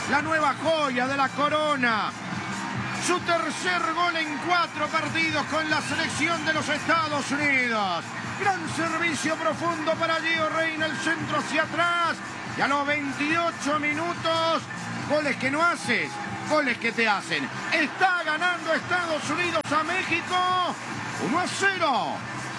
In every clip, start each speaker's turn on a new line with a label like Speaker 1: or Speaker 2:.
Speaker 1: la nueva joya de la corona. Su tercer gol en 4 partidos con la selección de los Estados Unidos. Gran servicio profundo para Gio Reyna, el centro hacia atrás. Y a los 28 minutos, goles que no haces, goles que te hacen. Está ganando Estados Unidos a México 1-0.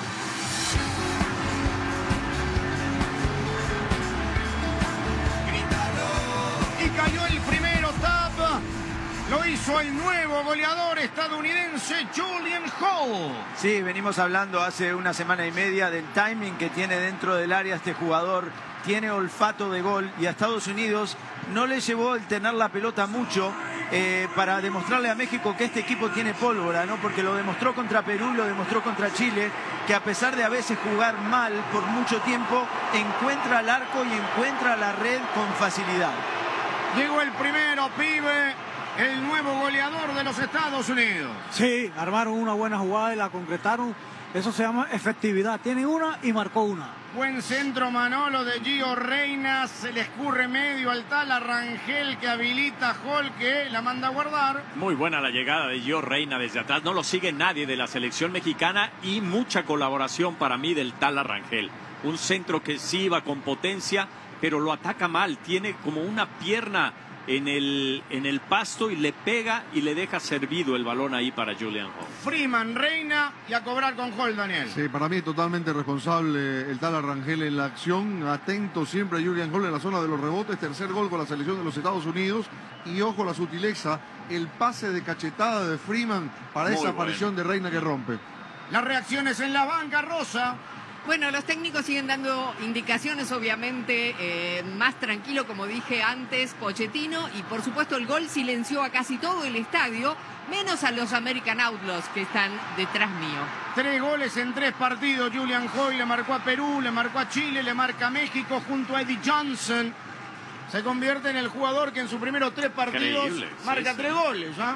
Speaker 1: Y cayó el primero, tap. Lo hizo el nuevo goleador estadounidense Julian Hall.
Speaker 2: Sí, venimos hablando hace una semana y media del timing que tiene dentro del área este jugador. Tiene olfato de gol y a Estados Unidos no le llevó el tener la pelota mucho para demostrarle a México que este equipo tiene pólvora, ¿no? Porque lo demostró contra Perú, lo demostró contra Chile, que a pesar de a veces jugar mal por mucho tiempo, encuentra el arco y encuentra la red con facilidad.
Speaker 1: Llegó el primero, pibe, el nuevo goleador de los Estados Unidos.
Speaker 3: Sí, armaron una buena jugada y la concretaron. Eso se llama efectividad. Tiene una y marcó una.
Speaker 1: Buen centro, Manolo, de Gio Reyna. Se le escurre medio al Tala Rangel que habilita a Hall, que la manda a guardar.
Speaker 4: Muy buena la llegada de Gio Reyna desde atrás. No lo sigue nadie de la selección mexicana y mucha colaboración para mí del Tala Rangel. Un centro que sí iba con potencia, pero lo ataca mal. Tiene como una pierna en el pasto y le pega y le deja servido el balón ahí para Julian Hall.
Speaker 1: Freeman, Reyna y a cobrar con Hall, Daniel.
Speaker 5: Sí, para mí totalmente responsable el Tala Rangel en la acción. Atento siempre a Julian Hall en la zona de los rebotes. Tercer gol con la selección de los Estados Unidos. Y ojo la sutileza, el pase de cachetada de Freeman para esa aparición de Reyna que rompe.
Speaker 1: Las reacciones en la banca, Rosa.
Speaker 6: Bueno, los técnicos siguen dando indicaciones, obviamente, más tranquilo, como dije antes, Pochettino, y por supuesto el gol silenció a casi todo el estadio, menos a los American Outlaws que están detrás mío.
Speaker 1: 3 goles en 3 partidos, Julian Hall le marcó a Perú, le marcó a Chile, le marca a México junto a Eddie Johnson. Se convierte en el jugador que en sus primeros 3 partidos marca 3 goles, ¿ah?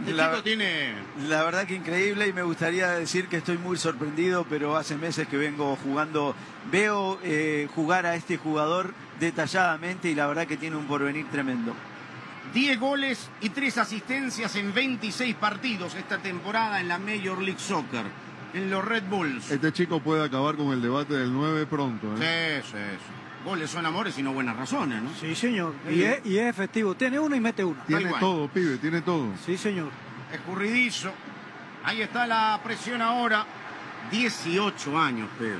Speaker 2: La verdad que increíble, y me gustaría decir que estoy muy sorprendido, pero hace meses que vengo jugando, veo jugar a este jugador detalladamente y la verdad que tiene un porvenir tremendo.
Speaker 1: 10 goles y 3 asistencias en 26 partidos esta temporada en la Major League Soccer, en los Red Bulls.
Speaker 5: Este chico puede acabar con el debate del 9 pronto, ¿eh?
Speaker 1: Sí. Goles son amores y no buenas razones, ¿no?
Speaker 3: Sí, señor. Y es efectivo. Tiene una y mete una.
Speaker 5: Tiene todo, pibe, tiene todo.
Speaker 3: Sí, señor.
Speaker 1: Escurridizo. Ahí está la presión ahora. 18 años, Pedro.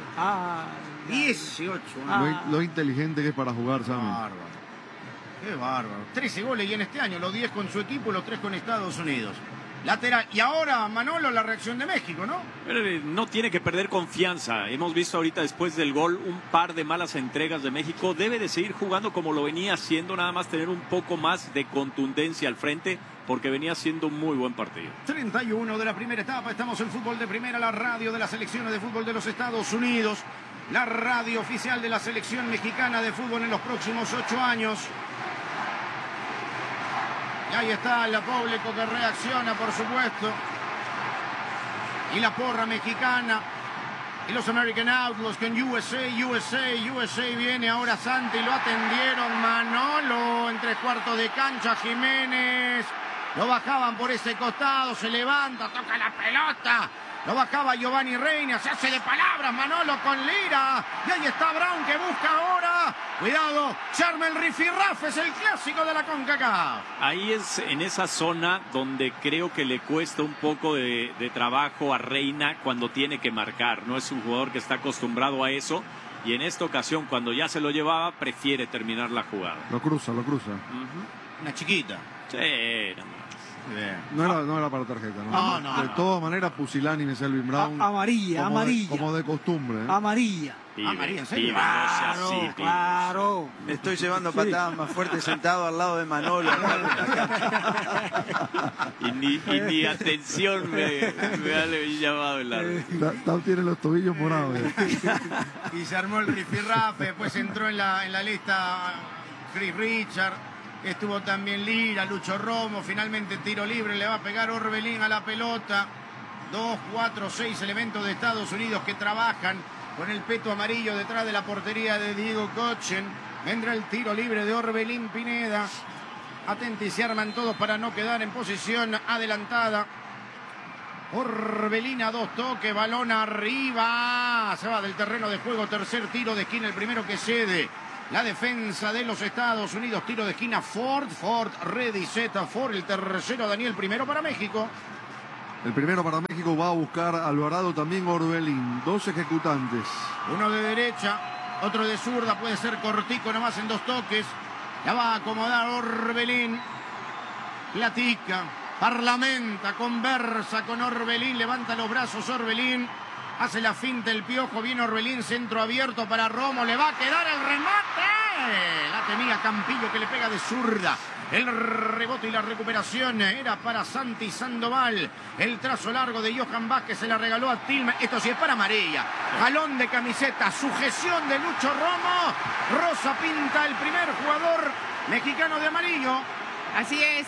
Speaker 1: 18 años.
Speaker 5: Lo inteligente que es para jugar, Sammy.
Speaker 1: Bárbaro. Qué bárbaro. 13 goles y en este año, los 10 con su equipo y los 3 con Estados Unidos. Lateral. Y ahora, Manolo, la reacción de México, ¿no?
Speaker 4: Pero no tiene que perder confianza. Hemos visto ahorita después del gol un par de malas entregas de México. Debe de seguir jugando como lo venía haciendo, nada más tener un poco más de contundencia al frente, porque venía haciendo un muy buen partido.
Speaker 1: 31 de la primera etapa. Estamos en Fútbol de Primera, la radio de las selecciones de fútbol de los Estados Unidos. La radio oficial de la selección mexicana de fútbol en los próximos 8 años. Y ahí está el público que reacciona, por supuesto. Y la porra mexicana. Y los American Outlaws con USA viene ahora Santi. Lo atendieron Manolo en 3/4 de cancha. Jiménez. Lo bajaban por ese costado. Se levanta, toca la pelota. Lo bajaba Giovanni Reyna, se hace de palabras Manolo con Lira. Y ahí está Brown que busca ahora. Cuidado, se arma el rifirrafe, es el clásico de la CONCACAF.
Speaker 4: Ahí es en esa zona donde creo que le cuesta un poco de trabajo a Reyna cuando tiene que marcar. No es un jugador que está acostumbrado a eso. Y en esta ocasión, cuando ya se lo llevaba, prefiere terminar la jugada.
Speaker 5: Lo cruza.
Speaker 1: Una chiquita.
Speaker 4: Sí, no.
Speaker 5: No era para tarjeta, ¿no? De todas maneras, pusilánime Selvin Brown.
Speaker 3: Amarilla.
Speaker 5: Como de costumbre, ¿eh?
Speaker 3: Amarilla.
Speaker 4: Pibe,
Speaker 1: ¿en serio?
Speaker 3: Claro.
Speaker 2: Me estoy llevando patadas más fuertes sentado al lado de Manolo.
Speaker 4: y ni atención me ha llamado el árbitro.
Speaker 5: Tao tiene los tobillos morados.
Speaker 1: Y se armó el rifirrafe, después entró en la lista Chris Richard. Estuvo también Lira, Lucho Romo, finalmente tiro libre, le va a pegar Orbelín a la pelota. 2, 4, 6 elementos de Estados Unidos que trabajan con el peto amarillo detrás de la portería de Diego Kochen. Vendrá el tiro libre de Orbelín Pineda. Atenti, se arman todos para no quedar en posición adelantada. Orbelín a 2 toques, balón arriba. Se va del terreno de juego, tercer tiro de esquina, el primero que cede. La defensa de los Estados Unidos, tiro de esquina Ford, ready, set, Ford, el tercero Daniel, primero para México.
Speaker 5: El primero para México va a buscar Alvarado, también Orbelín, 2 ejecutantes.
Speaker 1: Uno de derecha, otro de zurda, puede ser cortico nomás en 2 toques. La va a acomodar Orbelín, platica, parlamenta, conversa con Orbelín, levanta los brazos Orbelín. Hace la finta el Piojo, viene Orbelín, centro abierto para Romo, le va a quedar el remate. La tenía Campillo que le pega de zurda. El rebote y la recuperación era para Santi Sandoval. El trazo largo de Johan Vázquez se la regaló a Tillman. Esto sí es para María. Jalón de camiseta, sujeción de Lucho Romo. Rosa pinta el primer jugador mexicano de amarillo.
Speaker 6: Así es.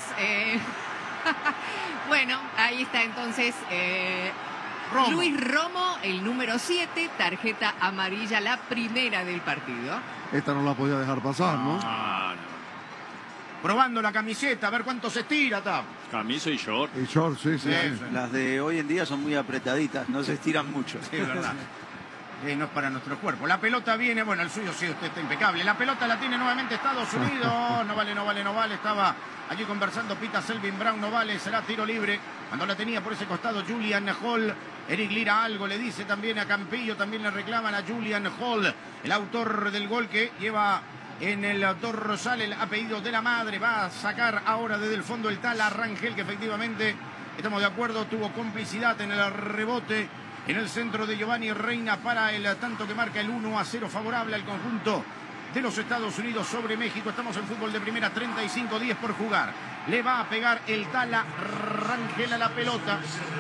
Speaker 6: Bueno, ahí está entonces...
Speaker 1: Romo.
Speaker 6: Luis Romo, el número 7, tarjeta amarilla, la primera del partido.
Speaker 5: Esta no la podía dejar pasar, ¿no?
Speaker 1: Probando la camiseta, a ver cuánto se estira, Tap.
Speaker 4: Camisa y short.
Speaker 5: Y short, sí.
Speaker 2: Las de hoy en día son muy apretaditas, no se estiran mucho.
Speaker 1: Sí, es verdad. No es para nuestro cuerpo. La pelota viene, bueno, el suyo sí, usted está impecable. La pelota la tiene nuevamente Estados Unidos. No vale. Estaba allí conversando Pita Selvin Brown, no vale, será tiro libre. Cuando la tenía por ese costado Julian Hall. Eric Lira algo le dice también a Campillo, también le reclaman a Julian Hall, el autor del gol que lleva en el dorsal el apellido de la madre. Va a sacar ahora desde el fondo el Tala Rangel, que efectivamente, estamos de acuerdo, tuvo complicidad en el rebote en el centro de Giovanni Reina para el tanto que marca el 1-0 favorable al conjunto de los Estados Unidos sobre México. Estamos en fútbol de primera, 35-10 por jugar. Le va a pegar el Tala Rangel a la pelota.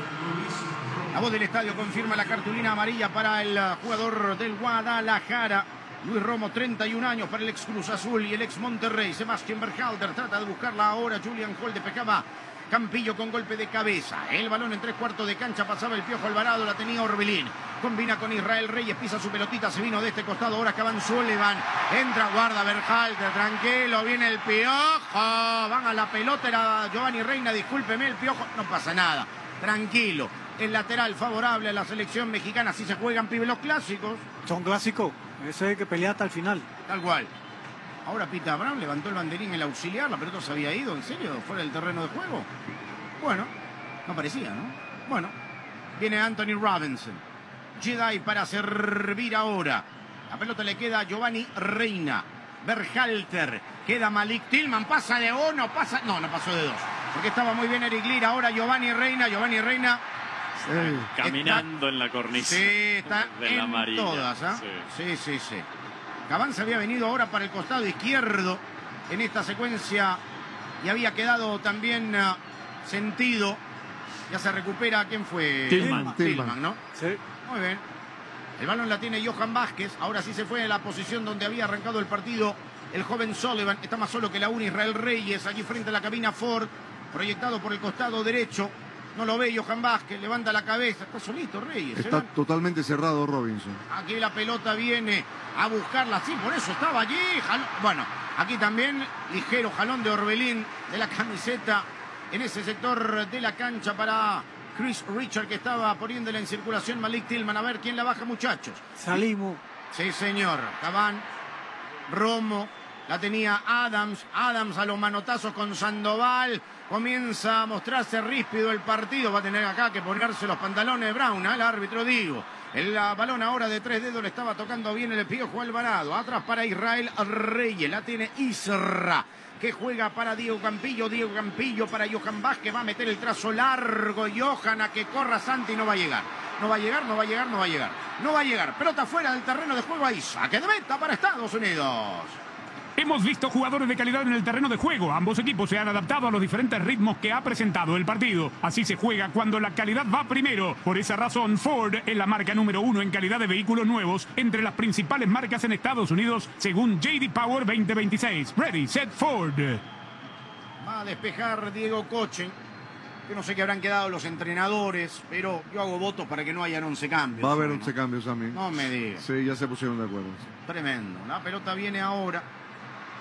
Speaker 1: La voz del estadio confirma la cartulina amarilla para el jugador del Guadalajara. Luis Romo, 31 años para el ex Cruz Azul y el ex Monterrey. Sebastián Berhalter trata de buscarla ahora. Julian Hall despejaba Campillo con golpe de cabeza. El balón en 3/4 de cancha, pasaba el Piojo Alvarado, la tenía Orbelín. Combina con Israel Reyes, pisa su pelotita, se vino de este costado. Ahora Caban Sullivan. Entra, guarda Berhalter, tranquilo, viene el Piojo. Van a la pelota, era Giovanni Reina, discúlpeme el Piojo. No pasa nada, tranquilo. El lateral favorable a la selección mexicana. Así se juegan, pibe, los clásicos.
Speaker 3: Son clásicos. Ese hay que pelear hasta el final.
Speaker 1: Tal cual. Ahora Pita Brown levantó el banderín, el auxiliar. La pelota se había ido, ¿en serio? ¿Fuera del terreno de juego? Bueno, no parecía, ¿no? Bueno, viene Anthony Robinson. Jedi para servir ahora. La pelota le queda a Giovanni Reina. Berhalter. Queda Malik Tillman. Pasa de uno, pasa... No pasó de dos. Porque estaba muy bien Eric Lira. Ahora Giovanni Reina.
Speaker 4: Caminando en la cornisa.
Speaker 1: Sí, está
Speaker 4: de la
Speaker 1: en
Speaker 4: amarilla.
Speaker 1: todas, ¿ah? Sí. Caván se había venido ahora para el costado izquierdo en esta secuencia y había quedado también sentido. Ya se recupera. ¿Quién fue?
Speaker 4: Tillman,
Speaker 1: ¿no?
Speaker 3: Sí.
Speaker 1: Muy bien. El balón la tiene Johan Vázquez. Ahora sí se fue a la posición donde había arrancado el partido el joven Sullivan. Está más solo que la una. Israel Reyes allí frente a la cabina Ford. Proyectado por el costado derecho. No lo ve Johan Vázquez, levanta la cabeza. Está solito Reyes.
Speaker 5: Está totalmente cerrado Robinson.
Speaker 1: Aquí la pelota viene a buscarla. Sí, por eso estaba allí. Bueno, aquí también ligero jalón de Orbelín de la camiseta en ese sector de la cancha para Chris Richard, que estaba poniéndola en circulación Malik Tillman. A ver quién la baja, muchachos.
Speaker 3: Salimos.
Speaker 1: Sí, señor. Caván, Romo, la tenía Adams. Adams a los manotazos con Sandoval. Comienza a mostrarse ríspido el partido. Va a tener acá que ponerse los pantalones de Brown, al árbitro digo. El balón ahora de 3 dedos le estaba tocando bien el Piojo Alvarado. Atrás para Israel Reyes. La tiene Isra, que juega para Diego Campillo. Diego Campillo para Johan Vázquez. Va a meter el trazo largo. Johan a que corra Santi. No va a llegar. No va a llegar. Pelota fuera del terreno de juego ahí. Saque de meta para Estados Unidos.
Speaker 7: Hemos visto jugadores de calidad en el terreno de juego. Ambos equipos se han adaptado a los diferentes ritmos que ha presentado el partido. Así se juega cuando la calidad va primero. Por esa razón, Ford es la marca número 1 en calidad de vehículos nuevos entre las principales marcas en Estados Unidos, según J.D. Power 2026. Ready, set, Ford.
Speaker 1: Va a despejar Diego Coche. Yo no sé qué habrán quedado los entrenadores, pero yo hago votos para que no hayan 11 cambios.
Speaker 5: Va a haber 11 cambios a mí.
Speaker 1: No me digas.
Speaker 5: Sí, ya se pusieron de acuerdo.
Speaker 1: Tremendo. La pelota viene ahora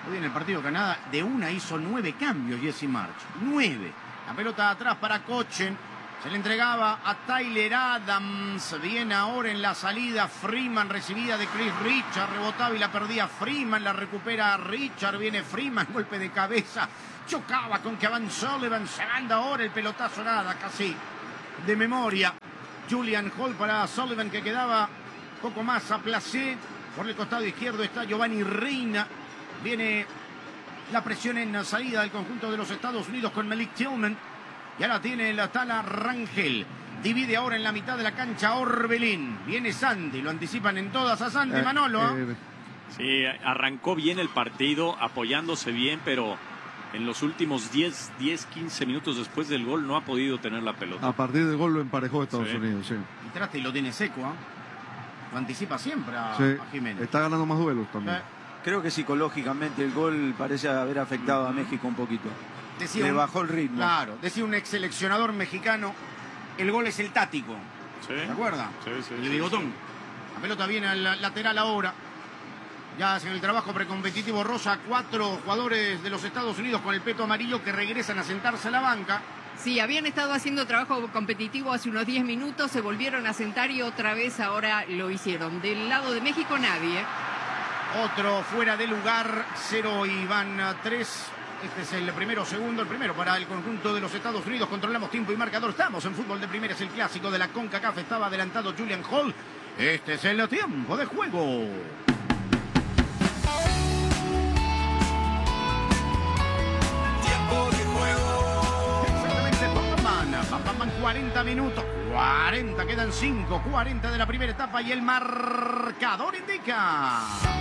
Speaker 1: Hoy en el partido de Canadá, de una hizo 9 cambios Jesse Marsch. 9. La pelota atrás para Kochen. Se le entregaba a Tyler Adams. Viene ahora en la salida Freeman, recibida de Chris Richard. Rebotaba y la perdía Freeman. La recupera Richard. Viene Freeman, golpe de cabeza. Chocaba con Kevin Sullivan. Se manda ahora el pelotazo, nada, casi de memoria. Julian Hall para Sullivan, que quedaba poco más a placer. Por el costado izquierdo está Giovanni Reina. Viene la presión en la salida del conjunto de los Estados Unidos con Malik Tillman. Y ahora tiene el Tala Rangel. Divide ahora en la mitad de la cancha Orbelín. Viene Sandy. Lo anticipan en todas a Sandy, Manolo.
Speaker 4: Sí, arrancó bien el partido, apoyándose bien, pero en los últimos 10-15 minutos después del gol no ha podido tener la pelota.
Speaker 5: A partir del gol lo emparejó Estados Unidos, sí.
Speaker 1: Y trate y lo tiene seco, ¿eh? Lo anticipa siempre a Jiménez.
Speaker 5: Está ganando más duelos también.
Speaker 2: Creo que psicológicamente el gol parece haber afectado a México un poquito. Le bajó el ritmo.
Speaker 1: Claro, decía un ex seleccionador mexicano, el gol es el tático.
Speaker 4: Sí.
Speaker 1: ¿Se acuerda?
Speaker 4: Sí,
Speaker 1: el bigotón. La pelota viene al lateral ahora. Ya hacen el trabajo precompetitivo Rosa. 4 jugadores de los Estados Unidos con el peto amarillo que regresan a sentarse a la banca.
Speaker 6: Sí, habían estado haciendo trabajo competitivo hace unos 10 minutos, se volvieron a sentar y otra vez ahora lo hicieron. Del lado de México nadie.
Speaker 1: Otro fuera de lugar, 0 y van 3. Este es el primero, segundo, el primero para el conjunto de los Estados Unidos. Controlamos tiempo y marcador. Estamos en fútbol de primera, es el clásico de la CONCACAF. Estaba adelantado Julian Hall. Este es el tiempo de juego.
Speaker 8: Tiempo de juego.
Speaker 1: Exactamente, Pam, 40 minutos. 40, quedan 5. 40 de la primera etapa y el marcador indica.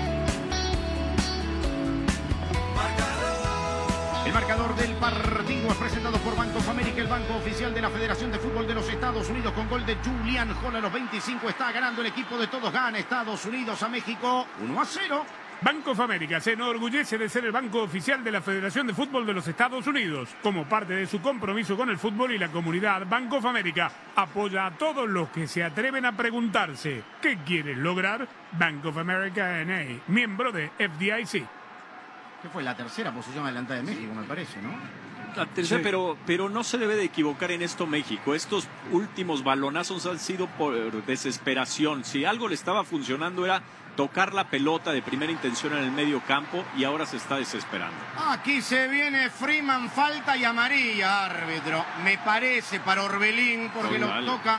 Speaker 1: El marcador del partido es presentado por Bank of America, el banco oficial de la Federación de Fútbol de los Estados Unidos, con gol de Julian Hall a los 25. Está ganando el equipo de todos. Gana Estados Unidos a México 1-0.
Speaker 7: Bank of America se enorgullece de ser el banco oficial de la Federación de Fútbol de los Estados Unidos. Como parte de su compromiso con el fútbol y la comunidad, Bank of America apoya a todos los que se atreven a preguntarse ¿qué quieres lograr? Bank of America N.A., miembro de FDIC.
Speaker 1: Que fue la tercera posición adelantada de México, me parece, ¿no?
Speaker 4: La tercera, pero no se debe de equivocar en esto México. Estos últimos balonazos han sido por desesperación. Si algo le estaba funcionando era tocar la pelota de primera intención en el medio campo y ahora se está desesperando.
Speaker 1: Aquí se viene Freeman, falta y amarilla, árbitro. Me parece para Orbelín porque lo toca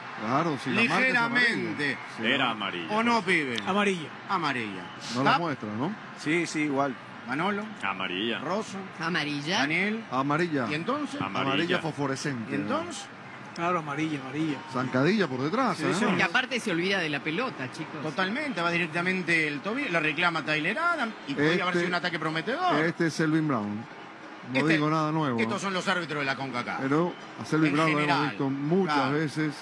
Speaker 1: ligeramente.
Speaker 4: Era amarilla.
Speaker 1: ¿O no, pibe?
Speaker 3: Amarilla.
Speaker 1: Amarilla.
Speaker 5: No la muestra, ¿no?
Speaker 2: Sí, igual.
Speaker 1: Manolo.
Speaker 4: Amarilla.
Speaker 1: Rosso.
Speaker 6: Amarilla.
Speaker 1: Daniel.
Speaker 5: Amarilla.
Speaker 1: ¿Y entonces?
Speaker 5: Amarilla fosforescente.
Speaker 1: ¿Y entonces?
Speaker 3: Claro, amarilla.
Speaker 5: Zancadilla por detrás.
Speaker 1: Sí,
Speaker 6: Y aparte se olvida de la pelota, chicos.
Speaker 1: Totalmente, va directamente el tobillo, lo reclama Tyler Adams y podría haber sido un ataque prometedor.
Speaker 5: Este es Selvin Brown. No digo nada nuevo.
Speaker 1: Estos son los árbitros de la CONCACAF.
Speaker 5: Pero a Selvin Brown lo hemos visto muchas
Speaker 1: claro.
Speaker 5: veces.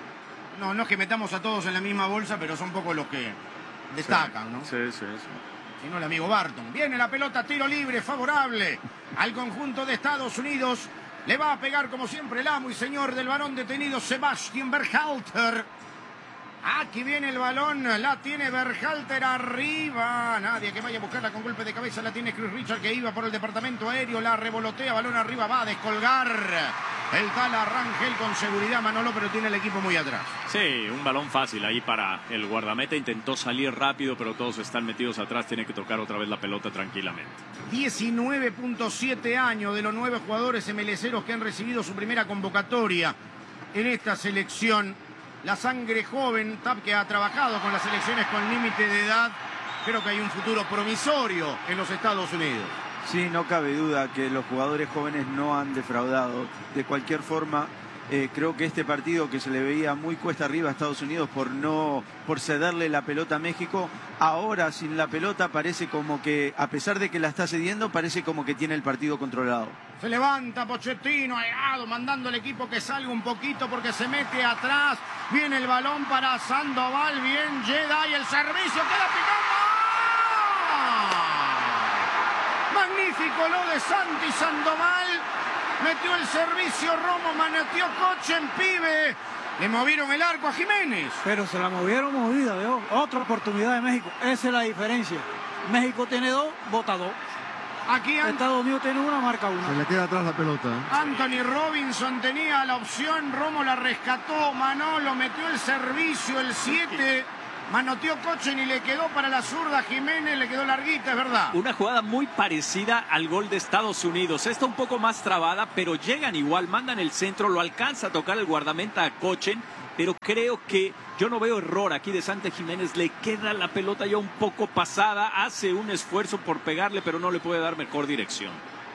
Speaker 1: No es que metamos a todos en la misma bolsa, pero son pocos los que destacan, ¿no?
Speaker 4: Sí.
Speaker 1: Si no, el amigo Barton. Viene la pelota, tiro libre, favorable al conjunto de Estados Unidos. Le va a pegar, como siempre, el amo y señor del varón detenido, Sebastian Berhalter. Aquí viene el balón, la tiene Berhalter arriba. Nadie que vaya a buscarla con golpe de cabeza, la tiene Chris Richard, que iba por el departamento aéreo, la revolotea, balón arriba, va a descolgar. El Tala Rangel con seguridad, Manolo, pero tiene el equipo muy atrás.
Speaker 4: Sí, un balón fácil ahí para el guardameta. Intentó salir rápido, pero todos están metidos atrás. Tiene que tocar otra vez la pelota tranquilamente.
Speaker 1: 19.7 años de los 9 jugadores MLCeros que han recibido su primera convocatoria en esta selección. La sangre joven, que ha trabajado con las selecciones con límite de edad. Creo que hay un futuro promisorio en los Estados Unidos.
Speaker 2: Sí, no cabe duda que los jugadores jóvenes no han defraudado. De cualquier forma, creo que este partido que se le veía muy cuesta arriba a Estados Unidos por cederle la pelota a México, ahora sin la pelota parece como que, a pesar de que la está cediendo, parece como que tiene el partido controlado.
Speaker 1: Se levanta Pochettino, mandando al equipo que salga un poquito porque se mete atrás. Viene el balón para Sandoval, bien Jedi, el servicio queda picando. Magnífico lo de Santi Sandoval. Metió el servicio Romo, manoteó Kochen, pibe. Le movieron el arco a Jiménez.
Speaker 3: Pero se la movieron movida, ¿veo? Otra oportunidad de México. Esa es la diferencia. México tiene 2, bota 2.
Speaker 1: Aquí
Speaker 3: Estados Unidos tiene una, marca
Speaker 5: Se
Speaker 3: una.
Speaker 5: le queda atrás la pelota.
Speaker 1: Anthony Robinson tenía la opción, Romo la rescató, Manolo metió el servicio, el 7, manoteó Kochen y le quedó para la zurda, Jiménez le quedó larguita, es verdad.
Speaker 4: Una jugada muy parecida al gol de Estados Unidos. Esta un poco más trabada, pero llegan igual, mandan el centro, lo alcanza a tocar el guardameta a Kochen, pero creo que yo no veo error aquí de Santi Jiménez. Le queda la pelota ya un poco pasada, hace un esfuerzo por pegarle, pero no le puede dar mejor dirección.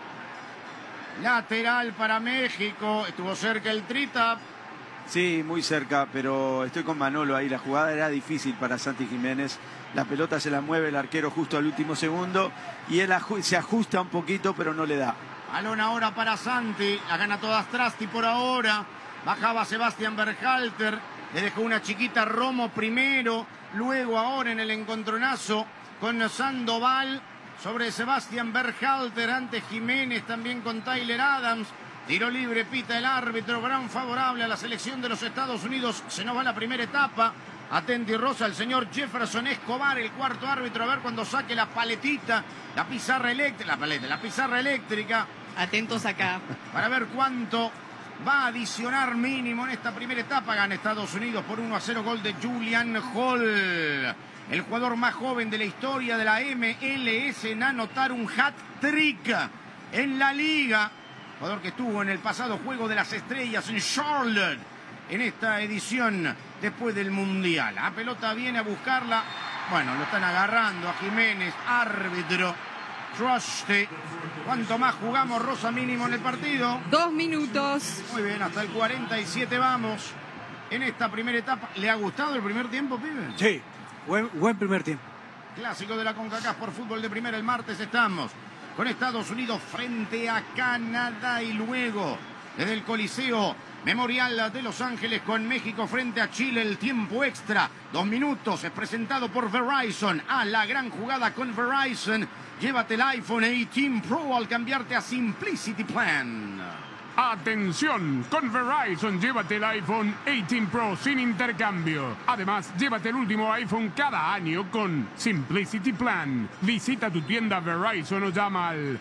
Speaker 1: Lateral para México, estuvo cerca el Trita.
Speaker 2: Sí, muy cerca, pero estoy con Manolo ahí. La jugada era difícil para Santi Jiménez. La pelota se la mueve el arquero justo al último segundo y él se ajusta un poquito, pero no le da.
Speaker 1: Balón ahora para Santi, la gana todas Trasti por ahora. Bajaba Sebastián Berhalter, le dejó una chiquita Romo primero, luego ahora en el encontronazo con Sandoval sobre Sebastián Berhalter ante Jiménez, también con Tyler Adams. Tiro libre, pita el árbitro, gran favorable a la selección de los Estados Unidos. Se nos va la primera etapa. Atenti Rosa, el señor Jefferson Escobar, el cuarto árbitro, a ver cuando saque la paletita, la pizarra eléctrica, la pizarra eléctrica.
Speaker 6: Atentos acá.
Speaker 1: Para ver cuánto va a adicionar mínimo en esta primera etapa. Gana Estados Unidos por 1-0, gol de Julian Hall. El jugador más joven de la historia de la MLS en anotar un hat-trick en la liga. Jugador que estuvo en el pasado Juego de las Estrellas en Charlotte en esta edición después del Mundial. La pelota viene a buscarla. Bueno, lo están agarrando a Jiménez, árbitro. Trusty. ¿Cuánto más jugamos, Rosa, mínimo en el partido?
Speaker 6: 2 minutos.
Speaker 1: Muy bien, hasta el 47 vamos en esta primera etapa. ¿Le ha gustado el primer tiempo, pibe?
Speaker 3: Sí, buen primer tiempo.
Speaker 1: Clásico de la CONCACAF por fútbol de primera. El martes estamos con Estados Unidos frente a Canadá y luego desde el Coliseo Memorial de Los Ángeles con México frente a Chile. El tiempo extra, 2 minutos, es presentado por Verizon. A la gran jugada con Verizon. Llévate el iPhone 18 Pro al cambiarte a Simplicity Plan.
Speaker 7: Atención, con Verizon llévate el iPhone 18 Pro sin intercambio. Además, llévate el último iPhone cada año con Simplicity Plan. Visita tu tienda Verizon o llama al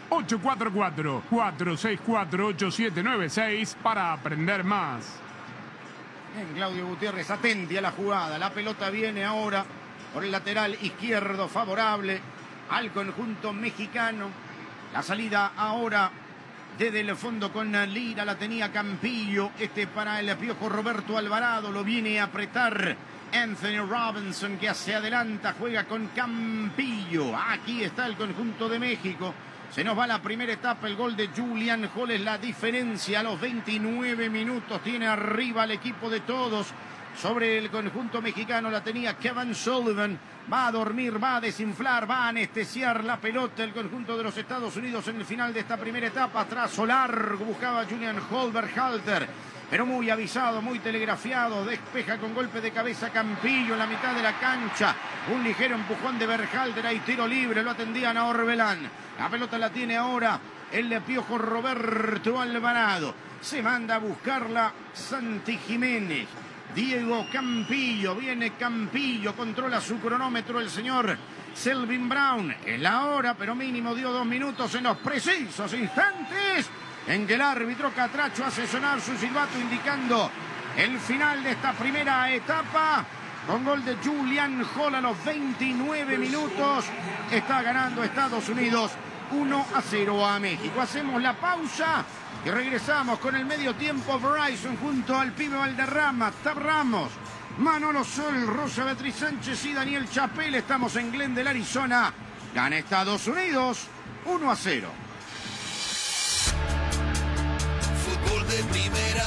Speaker 7: 844-464-8796 para aprender más.
Speaker 1: Bien, Claudio Gutiérrez, atenti a la jugada. La pelota viene ahora por el lateral izquierdo favorable al conjunto mexicano. La salida ahora desde el fondo con Lira, la tenía Campillo. Para el Piojo Roberto Alvarado, lo viene a apretar Anthony Robinson, que se adelanta, juega con Campillo. Aquí está el conjunto de México. Se nos va la primera etapa, el gol de Julian Hall es la diferencia. A los 29 minutos tiene arriba el equipo de todos. Sobre el conjunto mexicano la tenía Kevin Sullivan. Va a dormir, va a desinflar, va a anestesiar la pelota el conjunto de los Estados Unidos en el final de esta primera etapa. Trazo largo buscaba Julian Hall, Berhalter, pero muy avisado, muy telegrafiado. Despeja con golpe de cabeza Campillo en la mitad de la cancha. Un ligero empujón de Berhalter, ahí tiro libre, lo atendían a Orbelán. La pelota la tiene ahora el Piojo Roberto Alvarado. Se manda a buscarla Santi Jiménez. Diego Campillo, viene Campillo, controla su cronómetro el señor Selvin Brown. Es la hora, pero mínimo dio 2 minutos en los precisos instantes en que el árbitro Catracho hace sonar su silbato indicando el final de esta primera etapa. Con gol de Julian Hall a los 29 minutos. Está ganando Estados Unidos 1-0 a México. Hacemos la pausa y regresamos con el medio tiempo. Verizon junto al pibe Valderrama, Tab Ramos, Manolo Sol, Rosa Beatriz Sánchez y Daniel Chapel. Estamos en Glendale, Arizona. Gana Estados Unidos 1-0.
Speaker 8: Fútbol de primera.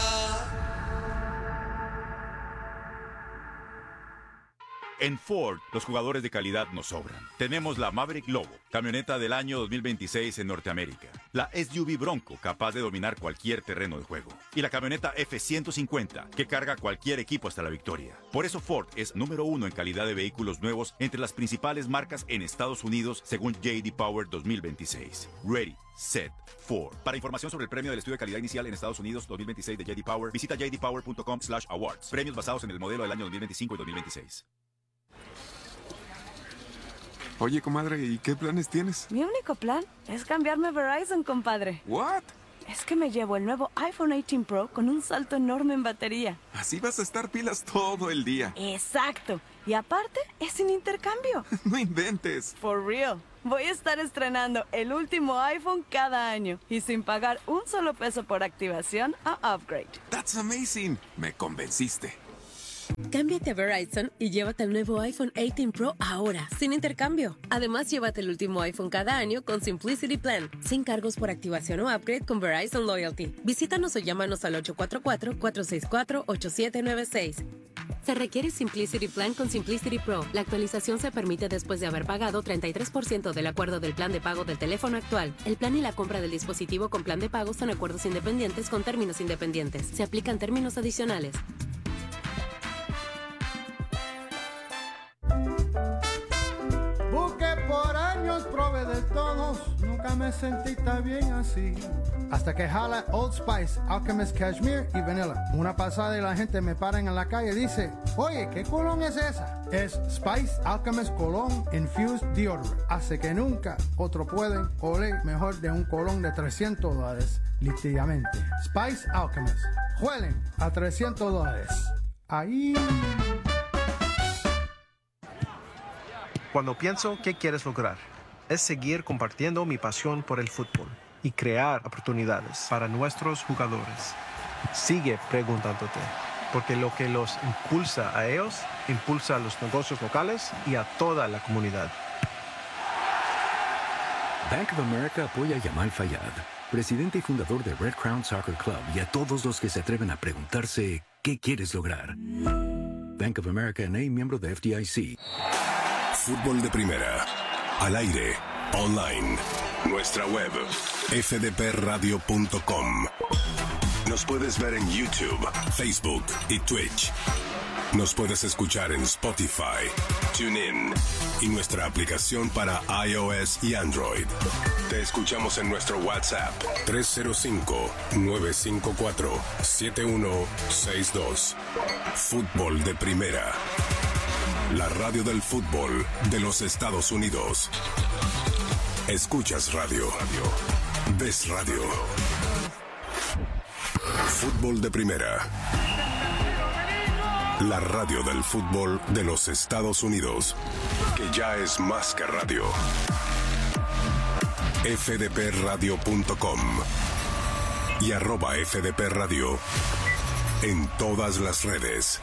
Speaker 9: En Ford, los jugadores de calidad nos sobran. Tenemos la Maverick Lobo, camioneta del año 2026 en Norteamérica. La SUV Bronco, capaz de dominar cualquier terreno de juego. Y la camioneta F-150, que carga cualquier equipo hasta la victoria. Por eso Ford es número 1 en calidad de vehículos nuevos entre las principales marcas en Estados Unidos, según J.D. Power 2026. Ready, Set, Ford. Para información sobre el premio del estudio de calidad inicial en Estados Unidos 2026 de J.D. Power, visita jdpower.com/awards. Premios basados en el modelo del año 2025 y 2026.
Speaker 10: Oye, comadre, ¿y qué planes tienes?
Speaker 11: Mi único plan es cambiarme a Verizon, compadre.
Speaker 10: ¿What?
Speaker 11: Es que me llevo el nuevo iPhone 18 Pro con un salto enorme en batería.
Speaker 10: Así vas a estar pilas todo el día.
Speaker 11: Exacto. Y aparte, es sin intercambio.
Speaker 10: No inventes.
Speaker 11: For real. Voy a estar estrenando el último iPhone cada año y sin pagar un solo peso por activación o upgrade.
Speaker 10: That's amazing. Me convenciste.
Speaker 12: Cámbiate a Verizon y llévate el nuevo iPhone 18 Pro ahora, sin intercambio. Además, llévate el último iPhone cada año con Simplicity Plan, sin cargos por activación o upgrade con Verizon Loyalty. Visítanos o llámanos al 844-464-8796. Se requiere Simplicity Plan con Simplicity Pro. La actualización se permite después de haber pagado 33% del acuerdo del plan de pago del teléfono actual. El plan y la compra del dispositivo con plan de pago son acuerdos independientes con términos independientes. Se aplican términos adicionales.
Speaker 13: Busqué por años, probé de todos, nunca me sentí tan bien así. Hasta que jala Old Spice, Alchemist Cashmere y Vanilla. Una pasada y la gente me paran en la calle y dice, oye, ¿qué colón es esa? Es Spice Alchemist Cologne Infused Deodorant. Hace que nunca otro pueden oler mejor de un colón de $300, literalmente. Spice Alchemist. Huelen a $300. Ahí...
Speaker 14: Cuando pienso qué quieres lograr, es seguir compartiendo mi pasión por el fútbol y crear oportunidades para nuestros jugadores. Sigue preguntándote, porque lo que los impulsa a ellos, impulsa a los negocios locales y a toda la comunidad.
Speaker 15: Bank of America apoya a Yamal Fayad, presidente y fundador de Red Crown Soccer Club, y a todos los que se atreven a preguntarse ¿qué quieres lograr? Bank of America N.A., miembro de FDIC.
Speaker 8: Fútbol de Primera. Al aire. Online. Nuestra web. fdpradio.com. Nos puedes ver en YouTube, Facebook y Twitch. Nos puedes escuchar en Spotify, TuneIn y nuestra aplicación para iOS y Android. Te escuchamos en nuestro WhatsApp 305-954-7162. Fútbol de Primera. La radio del fútbol de los Estados Unidos. Escuchas radio. Ves radio. Fútbol de Primera. La radio del fútbol de los Estados Unidos. Que ya es más que radio. fdpradio.com y @fdpradio en todas las redes.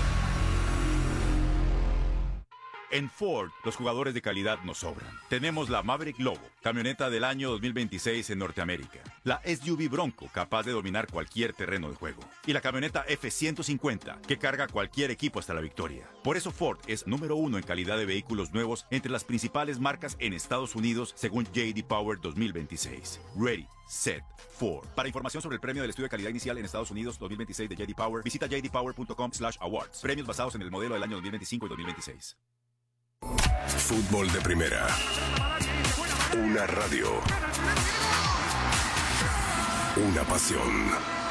Speaker 9: En Ford, los jugadores de calidad nos sobran. Tenemos la Maverick Lobo, camioneta del año 2026 en Norteamérica. La SUV Bronco, capaz de dominar cualquier terreno de juego. Y la camioneta F-150, que carga cualquier equipo hasta la victoria. Por eso Ford es número 1 en calidad de vehículos nuevos entre las principales marcas en Estados Unidos, según J.D. Power 2026. Ready, Set, Ford. Para información sobre el premio del estudio de calidad inicial en Estados Unidos 2026 de J.D. Power, visita jdpower.com/awards. Premios basados en el modelo del año 2025 y 2026.
Speaker 8: Fútbol de Primera. Una radio. Una pasión.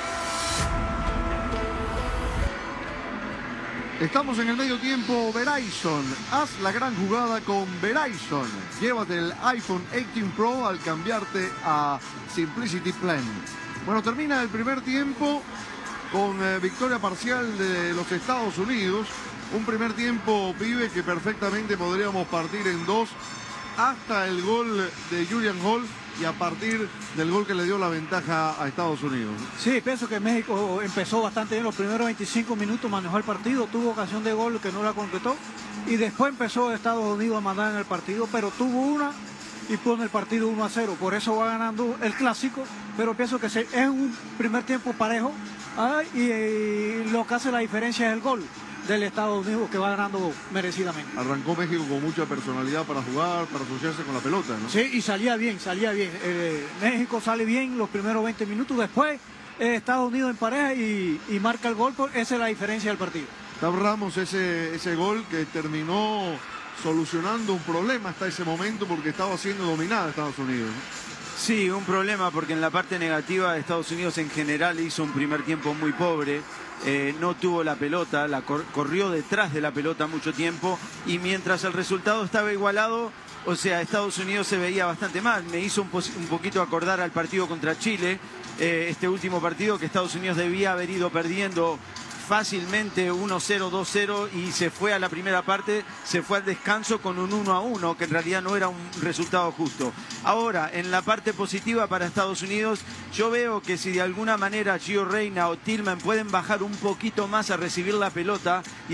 Speaker 5: Estamos en el medio tiempo. Verizon, haz la gran jugada con Verizon. Llévate el iPhone 18 Pro al cambiarte a Simplicity Plan. Bueno, termina el primer tiempo con victoria parcial de los Estados Unidos. Un primer tiempo, pibe, que perfectamente podríamos partir en dos hasta el gol de Julian Hall y a partir del gol que le dio la ventaja a Estados Unidos.
Speaker 3: Sí, pienso que México empezó bastante bien los primeros 25 minutos, manejó el partido, tuvo ocasión de gol que no la concretó y después empezó Estados Unidos a mandar en el partido, pero tuvo una y pone el partido 1-0, por eso va ganando el clásico, pero pienso que es un primer tiempo parejo y lo que hace la diferencia es el gol del Estados Unidos, que va ganando merecidamente.
Speaker 5: Arrancó México con mucha personalidad para jugar, para asociarse con la pelota, ¿no?
Speaker 3: Sí, y salía bien. México sale bien los primeros 20 minutos, después Estados Unidos en pareja y marca el gol, esa es la diferencia del partido.
Speaker 5: Ramos, ese gol que terminó solucionando un problema hasta ese momento porque estaba siendo dominada Estados Unidos, ¿no?
Speaker 2: Sí, un problema porque en la parte negativa Estados Unidos en general hizo un primer tiempo muy pobre. No tuvo la pelota, corrió detrás de la pelota mucho tiempo y mientras el resultado estaba igualado, O sea, Estados Unidos se veía bastante mal. Me hizo un poquito acordar al partido contra Chile, este último partido que Estados Unidos debía haber ido perdiendo fácilmente 1-0, 2-0 y se fue a la primera parte, se fue al descanso con un 1-1, que en realidad no era un resultado justo. Ahora, en la parte positiva para Estados Unidos, yo veo que si de alguna manera Gio Reyna o Tillman pueden bajar un poquito más a recibir la pelota y